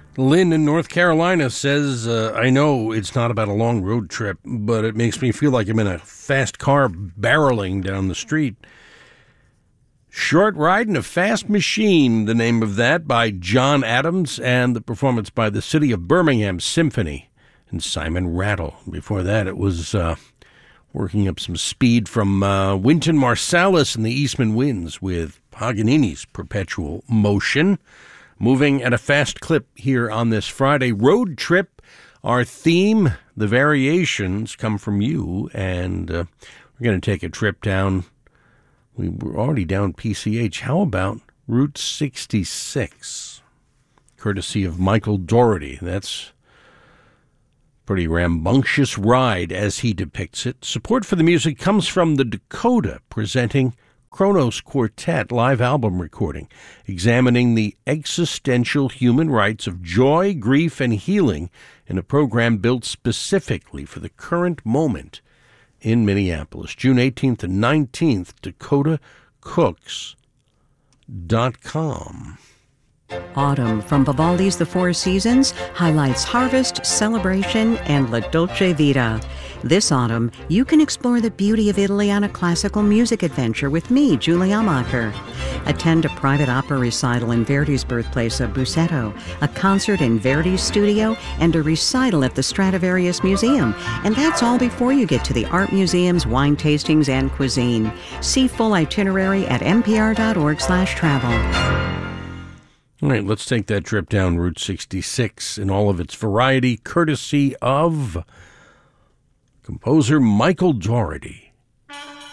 Lynn in North Carolina says, I know it's not about a long road trip, but it makes me feel like I'm in a fast car barreling down the street. Short Ride in a Fast Machine, the name of that, by John Adams, and the performance by the City of Birmingham Symphony and Simon Rattle. Before that, it was working up some speed from Wynton Marsalis and the Eastman Winds with Paganini's Perpetual Motion. Moving at a fast clip here on this Friday road trip. Our theme, the variations, come from you, and we're going to take a trip down. We were already down PCH. How about Route 66? Courtesy of Michael Dougherty. That's a pretty rambunctious ride as he depicts it. Support for the music comes from the Dakota, presenting Kronos Quartet live album recording, examining the existential human rights of joy, grief, and healing in a program built specifically for the current moment in Minneapolis. June 18th and 19th, DakotaCooks.com. Autumn from Vivaldi's The Four Seasons highlights harvest, celebration, and La Dolce Vita. This autumn, you can explore the beauty of Italy on a classical music adventure with me, Julie Amacher. Attend a private opera recital in Verdi's birthplace of Busseto, a concert in Verdi's studio, and a recital at the Stradivarius Museum. And that's all before you get to the art museums, wine tastings, and cuisine. See full itinerary at npr.org/travel. All right, let's take that trip down Route 66 in all of its variety, courtesy of composer Michael Dougherty.